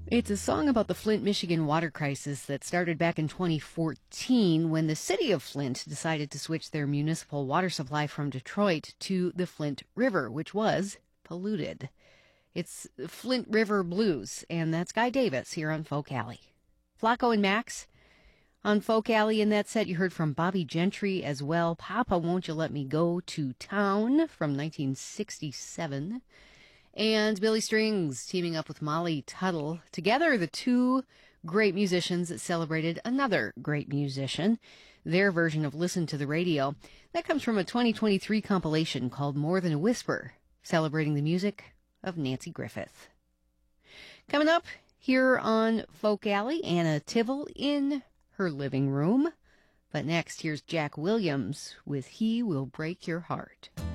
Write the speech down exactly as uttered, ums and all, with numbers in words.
It's a song about the Flint, Michigan water crisis that started back in twenty fourteen when the city of Flint decided to switch their municipal water supply from Detroit to the Flint River, which was polluted. It's Flint River Blues, and that's Guy Davis here on Folk Alley. Flacco and Max on Folk Alley. In that set, you heard from Bobby Gentry as well. Papa, Won't You Let Me Go to Town from nineteen sixty-seven. And Billy Strings teaming up with Molly Tuttle. Together, the two great musicians that celebrated another great musician, their version of Listen to the Radio. That comes from a twenty twenty-three compilation called More Than a Whisper, celebrating the music of Nancy Griffith. Coming up here on Folk Alley, Anna Tivell in her living room. But next, here's Jack Williams with He Will Break Your Heart.